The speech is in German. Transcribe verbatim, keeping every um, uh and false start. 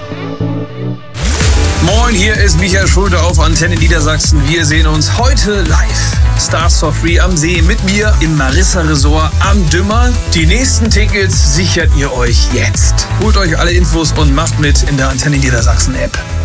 Moin, hier ist Michael Schulte auf Antenne Niedersachsen. Wir sehen uns heute live. Stars for Free am See mit mir im Marissa Resort am Dümmer. Die nächsten Tickets sichert ihr euch jetzt. Holt euch alle Infos und macht mit in der Antenne Niedersachsen App.